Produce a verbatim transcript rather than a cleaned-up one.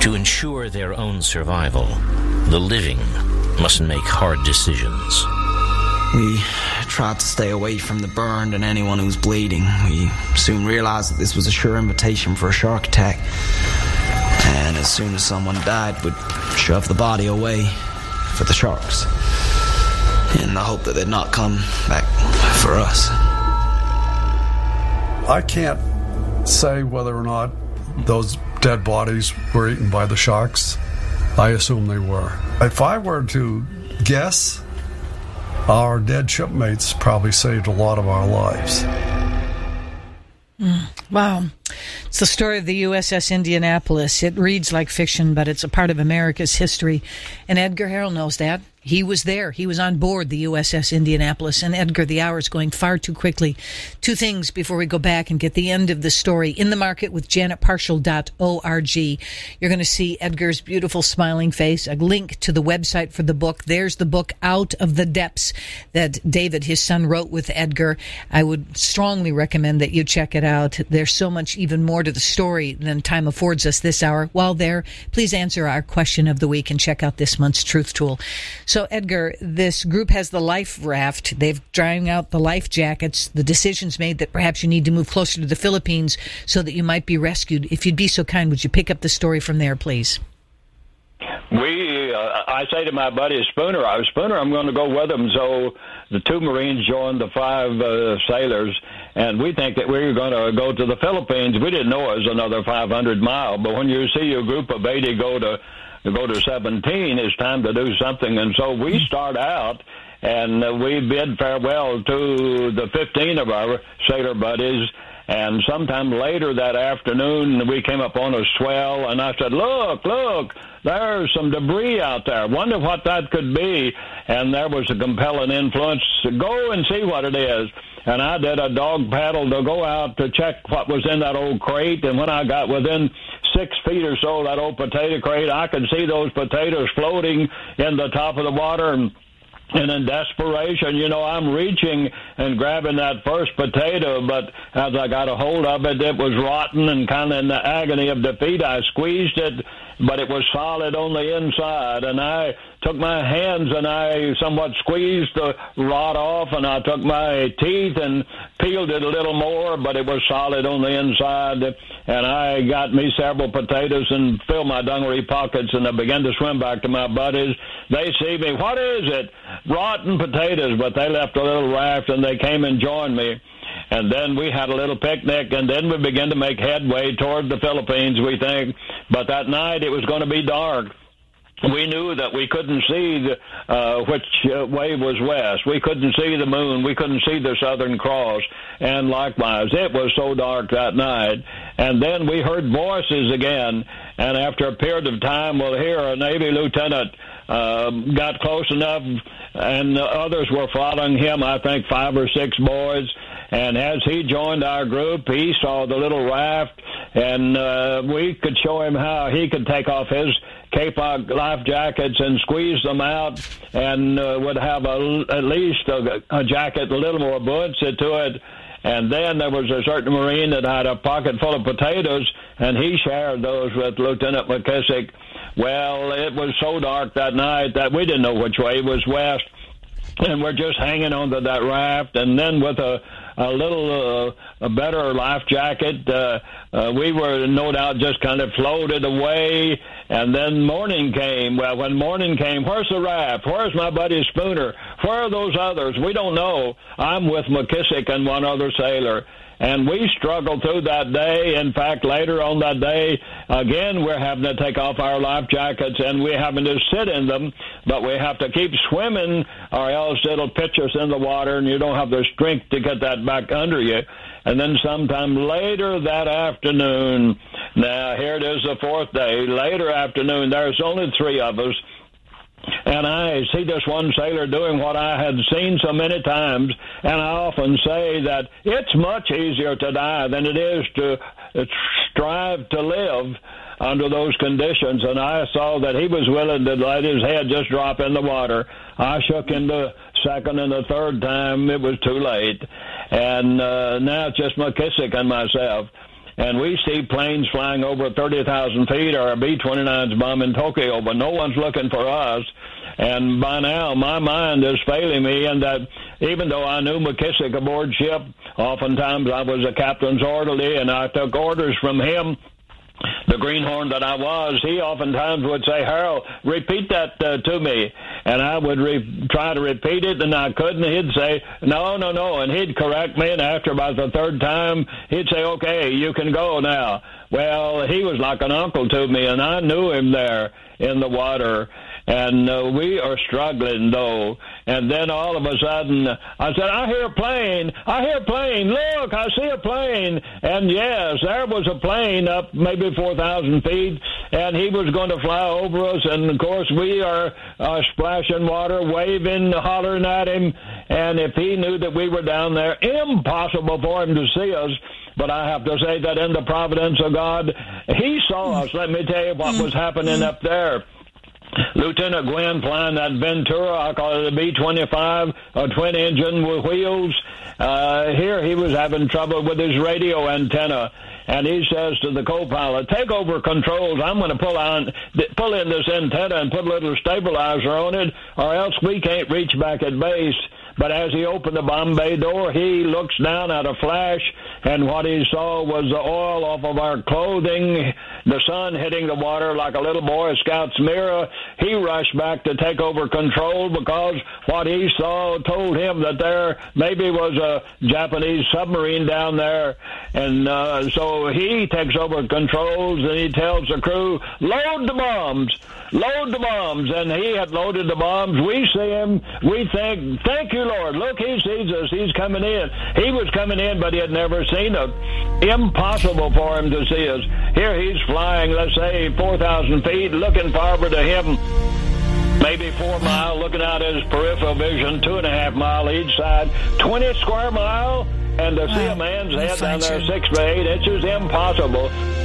To ensure their own survival, the living must make hard decisions. We tried to stay away from the burned and anyone who's bleeding. We soon realized that this was a sure invitation for a shark attack. And as soon as someone died, we'd shove the body away for the sharks, in the hope that they'd not come back for us. I can't say whether or not those dead bodies were eaten by the sharks. I assume they were. If I were to guess, our dead shipmates probably saved a lot of our lives. Mm, wow. It's the story of the U S S Indianapolis. It reads like fiction, but it's a part of America's history. And Edgar Harrell knows that. He was there. He was on board the U S S Indianapolis. And Edgar, the hour is going far too quickly. Two things before we go back and get the end of the story. In the Market with janet parshall dot org. You're going to see Edgar's beautiful smiling face, a link to the website for the book. There's the book, Out of the Depths, that David, his son, wrote with Edgar. I would strongly recommend that you check it out. There's so much even more to the story than time affords us this hour. While there, please answer our question of the week and check out this month's Truth Tool. So, Edgar, this group has the life raft. They've drying out the life jackets. The decision's made that perhaps you need to move closer to the Philippines so that you might be rescued. If you'd be so kind, would you pick up the story from there, please? We, uh, I say to my buddy Spooner, I was Spooner, I'm going to go with them. So the two Marines joined the five uh, sailors, and we think that we were going to go to the Philippines. We didn't know it was another five hundred miles, but when you see a group of eighty go to go to seventeen, it's time to do something. And so we start out, and uh, we bid farewell to the fifteen of our sailor buddies. And sometime later that afternoon, we came up on a swell, and I said, look, look, there's some debris out there. Wonder what that could be. And there was a compelling influence. Go and see what it is. And I did a dog paddle to go out to check what was in that old crate. And when I got within six feet or so of that old potato crate, I could see those potatoes floating in the top of the water. And And in desperation, you know, I'm reaching and grabbing that first potato, but as I got a hold of it, it was rotten, and kind of in the agony of defeat, I squeezed it, but it was solid on the inside. And I took my hands and I somewhat squeezed the rot off, and I took my teeth and peeled it a little more, but it was solid on the inside. And I got me several potatoes and filled my dungaree pockets, and I began to swim back to my buddies. They see me. What is it? Rotten potatoes. But they left a little raft, and they came and joined me. And then we had a little picnic, and then we began to make headway toward the Philippines, we think. But that night it was going to be dark. We knew that we couldn't see the, uh, which uh, way was west. We couldn't see the moon. We couldn't see the Southern Cross. And likewise, it was so dark that night. And then we heard voices again. And after a period of time, we'll hear a Navy lieutenant uh, got close enough, and the others were following him, I think five or six boys. And as he joined our group, he saw the little raft, and uh, we could show him how he could take off his Kapok life jackets and squeeze them out, and uh, would have a, at least a, a jacket, a little more buoyancy to it. And then there was a certain Marine that had a pocket full of potatoes, and he shared those with Lieutenant McKissick. Well, it was so dark that night that we didn't know which way was west, and we're just hanging onto that raft. And then with a a little uh, a better life jacket, uh, uh, we were no doubt just kind of floated away. And then morning came. Well, when morning came, where's the raft? Where's my buddy Spooner? Where are those others? We don't know. I'm with McKissick and one other sailor. And we struggled through that day. In fact, later on that day, again, we're having to take off our life jackets, and we're having to sit in them, but we have to keep swimming, or else it'll pitch us in the water, and you don't have the strength to get that back under you. And then sometime later that afternoon, now here it is the fourth day, later afternoon, there's only three of us, and I see this one sailor doing what I had seen so many times, and I often say that it's much easier to die than it is to strive to live under those conditions. And I saw that he was willing to let his head just drop in the water. I shook him the second and the third time. It was too late. And uh, now it's just McKissick and myself. and we see planes flying over thirty thousand feet, or a B twenty-nine's bombing Tokyo, but no one's looking for us. And by now, my mind is failing me, and that even though I knew McKissick aboard ship, oftentimes I was a captain's orderly, and I took orders from him. The greenhorn that I was, he oftentimes would say, Harold, repeat that uh, to me. And I would re- try to repeat it, and I couldn't. He'd say, no, no, no. And he'd correct me, and after about the third time, he'd say, okay, you can go now. Well, he was like an uncle to me, and I knew him there in the water. And uh, we are struggling, though. And then all of a sudden, I said, I hear a plane. I hear a plane. Look, I see a plane. And, yes, there was a plane up maybe four thousand feet, and he was going to fly over us. And, of course, we are uh, splashing water, waving, hollering at him. And if he knew that we were down there, impossible for him to see us. But I have to say that in the providence of God, he saw us. Let me tell you what was happening up there. Lieutenant Gwynn flying that Ventura, I call it a B twenty-five, a twin engine with wheels. Uh, here he was having trouble with his radio antenna. And he says to the co-pilot, take over controls. I'm going to pull on, pull in this antenna and put a little stabilizer on it, or else we can't reach back at base. But as he opened the bomb bay door, he looks down at a flash, and what he saw was the oil off of our clothing, the sun hitting the water like a little Boy Scout's mirror. He rushed back to take over control because what he saw told him that there maybe was a Japanese submarine down there. And uh, so he takes over controls, and he tells the crew, load the bombs. Load the bombs. And he had loaded the bombs. We see him. We think, thank you, Lord. Look, he sees us. He's coming in. He was coming in, but he had never seen us. Impossible for him to see us. Here he's flying, let's say, four thousand feet, looking forward to him. Maybe four mile, looking out his peripheral vision, two and a half mile each side, twenty square mile, and to see a man's head down there six by eight inches, impossible.